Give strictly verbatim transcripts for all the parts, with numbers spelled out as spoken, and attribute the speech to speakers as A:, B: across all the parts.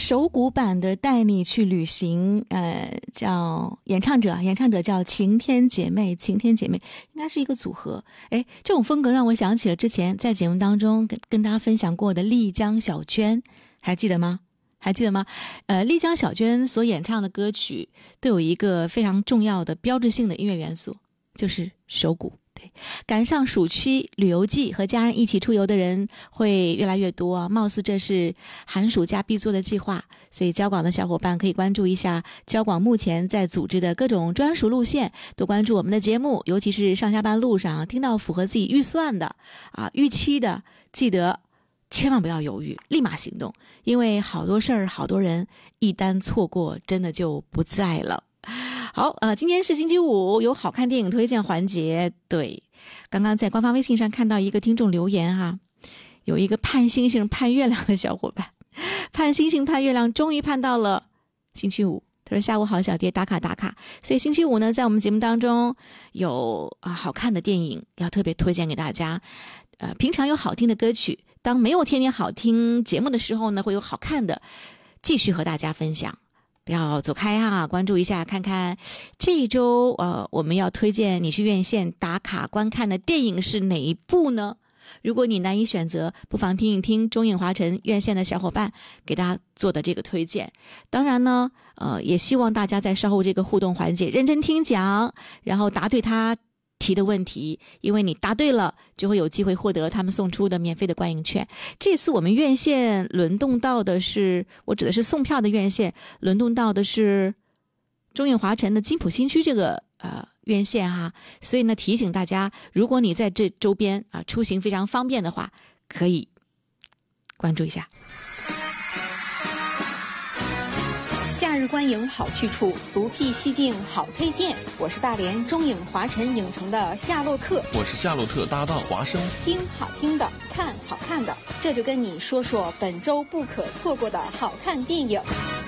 A: 手鼓版的带你去旅行，呃，叫演唱者，演唱者叫晴天姐妹，晴天姐妹应该是一个组合。哎，这种风格让我想起了之前在节目当中跟跟大家分享过的丽江小娟，还记得吗？还记得吗？呃，丽江小娟所演唱的歌曲都有一个非常重要的标志性的音乐元素，就是手鼓。对，赶上暑期旅游季，和家人一起出游的人会越来越多啊，貌似这是寒暑假必做的计划。所以交广的小伙伴可以关注一下交广目前在组织的各种专属路线，多关注我们的节目，尤其是上下班路上听到符合自己预算的啊预期的，记得千万不要犹豫，立马行动，因为好多事儿好多人一旦错过真的就不在了。好啊、呃，今天是星期五，有好看电影推荐环节。对，刚刚在官方微信上看到一个听众留言哈、啊，有一个盼星星盼月亮的小伙伴，盼星星盼月亮，终于盼到了星期五。他说下午好，小蝶打卡打卡。所以星期五呢，在我们节目当中有啊好看的电影要特别推荐给大家。呃，平常有好听的歌曲，当没有天天好听节目的时候呢，会有好看的继续和大家分享。不要走开啊，关注一下看看这一周呃，我们要推荐你去院线打卡观看的电影是哪一部呢？如果你难以选择，不妨听一听中影华晨院线的小伙伴给大家做的这个推荐。当然呢呃，也希望大家在稍后这个互动环节认真听讲，然后答对他提的问题，因为你答对了就会有机会获得他们送出的免费的观影券。这次我们院线轮动到的是，我指的是送票的院线，轮动到的是中影华晨的金浦新区这个呃院线哈，所以呢提醒大家，如果你在这周边啊出行非常方便的话，可以关注一下。
B: 假日观影好去处，独辟蹊径好推荐。我是大连中影华晨影城的夏洛克，
C: 我是夏洛特搭档华生。
B: 听好听的，看好看的，这就跟你说说本周不可错过的好看电影。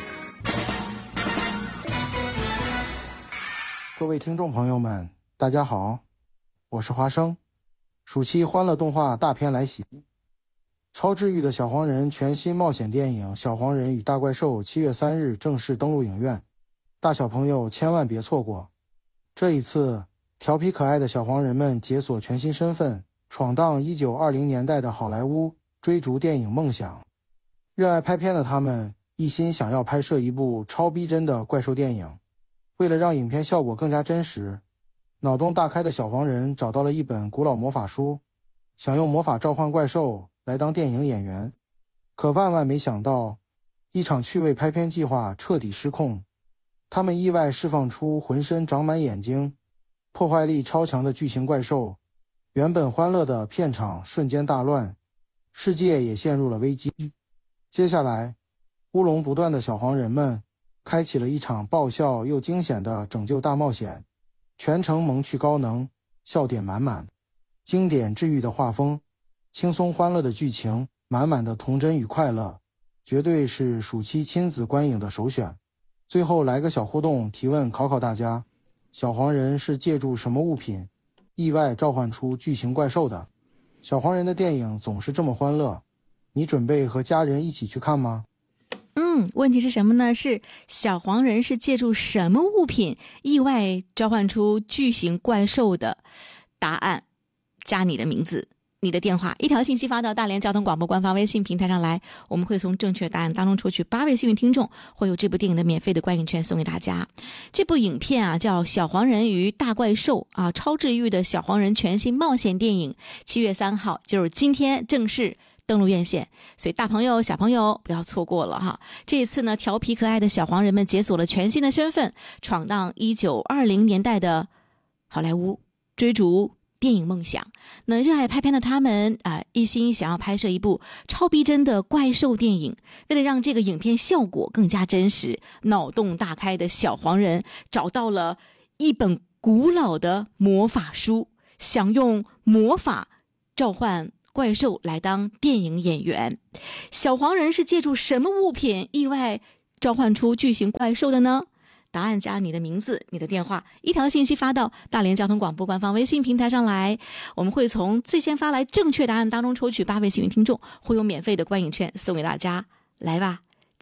D: 各位听众朋友们，大家好，我是华生。暑期欢乐动画大片来袭，超治愈的小黄人全新冒险电影《小黄人与大怪兽》七月三日正式登陆影院，大小朋友千万别错过。这一次，调皮可爱的小黄人们解锁全新身份，闯荡一九二零年代的好莱坞，追逐电影梦想。热爱拍片的他们一心想要拍摄一部超逼真的怪兽电影。为了让影片效果更加真实，脑洞大开的小黄人找到了一本古老魔法书，想用魔法召唤怪兽来当电影演员。可万万没想到，一场趣味拍片计划彻底失控。他们意外释放出浑身长满眼睛、破坏力超强的巨型怪兽，原本欢乐的片场瞬间大乱，世界也陷入了危机。接下来，乌龙不断的小黄人们开启了一场爆笑又惊险的拯救大冒险，全程萌趣高能，笑点满满，经典治愈的画风，轻松欢乐的剧情，满满的童真与快乐，绝对是暑期亲子观影的首选。最后来个小互动提问考考大家，小黄人是借助什么物品意外召唤出巨型怪兽的？小黄人的电影总是这么欢乐，你准备和家人一起去看吗？
A: 嗯，问题是什么呢？是小黄人是借助什么物品意外召唤出巨型怪兽的？答案加你的名字、你的电话，一条信息发到大连交通广播官方微信平台上来，我们会从正确答案当中抽取八位幸运听众，会有这部电影的免费的观影券送给大家。这部影片啊叫《小黄人与大怪兽》啊，超治愈的小黄人全新冒险电影，七月三号就是今天正式登陆院线，所以大朋友小朋友不要错过了哈！这一次呢，调皮可爱的小黄人们解锁了全新的身份，闯荡一九二零年代的好莱坞，追逐电影梦想。那热爱拍片的他们啊、呃，一心想要拍摄一部超逼真的怪兽电影。为了让这个影片效果更加真实，脑洞大开的小黄人找到了一本古老的魔法书，想用魔法召唤怪兽来当电影演员。小黄人是借助什么物品意外召唤出巨型怪兽的呢？答案加你的名字、你的电话，一条信息发到大连交通广播官方微信平台上来，我们会从最先发来正确答案当中抽取八位幸运听众，会有免费的观影券送给大家。来吧，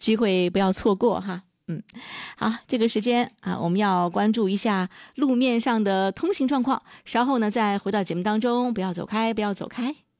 A: 机会不要错过哈。嗯，好，这个时间啊，我们要关注一下路面上的通行状况。稍后呢，再回到节目当中，不要走开，不要走开。